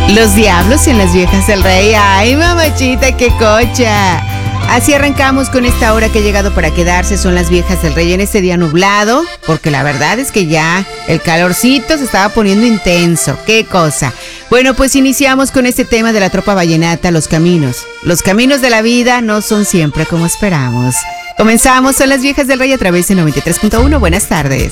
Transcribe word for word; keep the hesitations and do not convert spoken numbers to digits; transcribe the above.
Los diablos y en las viejas del rey. Ay, mamachita, qué cocha. Así arrancamos con esta hora que ha llegado para quedarse. Son las viejas del rey en este día nublado, porque la verdad es que ya el calorcito se estaba poniendo intenso. Qué cosa. Bueno, pues iniciamos con este tema de la tropa vallenata, los caminos. Los caminos de la vida no son siempre como esperamos. Comenzamos, son las viejas del rey a través de noventa y tres punto uno. Buenas tardes.